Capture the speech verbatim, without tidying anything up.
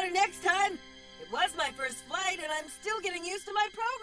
better next time. It was my first flight, and I'm still getting used to my